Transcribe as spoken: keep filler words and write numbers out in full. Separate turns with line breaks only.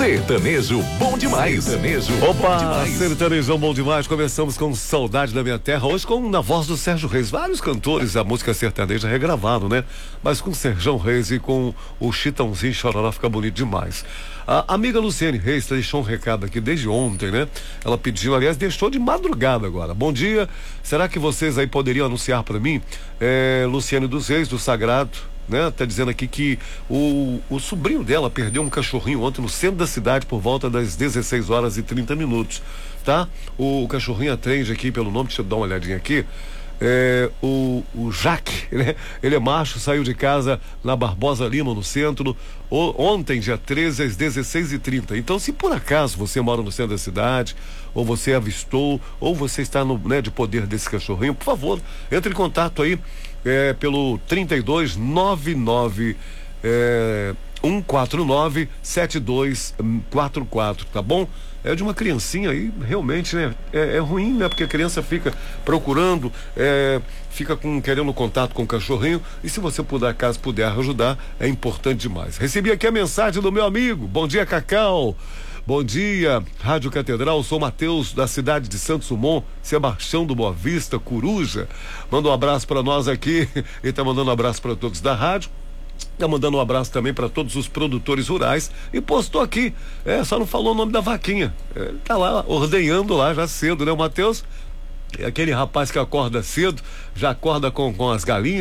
Sertanejo bom demais. Sertanejo
Opa,
bom demais.
sertanejão bom demais. Começamos com Saudade da Minha Terra, hoje com na voz do Sérgio Reis. Vários cantores da música sertaneja regravaram, né? Mas com Sérgio Reis e com o Chitãozinho Chororó fica bonito demais. A amiga Luciene Reis deixou um recado aqui desde ontem, né? Ela pediu, aliás, deixou de madrugada agora. Bom dia, será que vocês aí poderiam anunciar para mim? É, Luciene dos Reis, do Sagrado, né? Tá dizendo aqui que o, o sobrinho dela perdeu um cachorrinho ontem no centro da cidade por volta das dezesseis horas e trinta minutos, tá? O, o cachorrinho atende aqui pelo nome, deixa eu dar uma olhadinha aqui. É, o, o Jaque, né? Ele é macho, saiu de casa na Barbosa Lima, no centro, o, ontem, dia treze, às dezesseis e trinta. Então, se por acaso você mora no centro da cidade, ou você avistou, ou você está no, né, de poder desse cachorrinho, por favor, entre em contato aí é, pelo trinta e dois, noventa e nove, é, cento e quarenta e nove, setenta e dois quarenta e quatro, tá bom? É de uma criancinha aí, realmente, né? É, é ruim, né? Porque a criança fica procurando, é, fica com, querendo contato com o cachorrinho, e se você por acaso puder ajudar, é importante demais. Recebi aqui a mensagem do meu amigo. Bom dia, Cacau. Bom dia, Rádio Catedral, sou Matheus, da cidade de Santos Dumont, Sebastião do Boa Vista, Coruja. Manda um abraço para nós aqui. Ele tá mandando um abraço para todos da rádio. Tá mandando um abraço também para todos os produtores rurais e postou aqui, é, só não falou o nome da vaquinha, é, tá lá ordenhando lá já cedo, né? O Matheus é aquele rapaz que acorda cedo, já acorda com, com as galinhas.